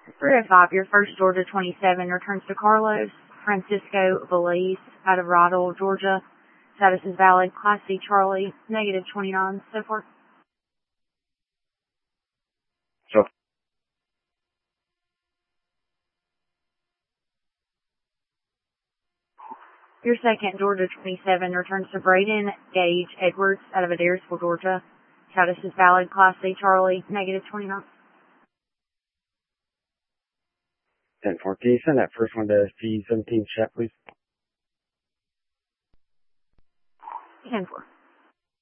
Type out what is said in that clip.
305, your first Georgia 27 returns to Carlos Francisco Belize out of Rydell, Georgia. Status is valid. Class C Charlie, negative 29, so forth. So, Your second Georgia 27 returns to Braden Gage Edwards out of Adairsville, Georgia. Status is valid. Class C Charlie, negative 29. 10-4, can you send that first one to C-17 chat, please? 10-4.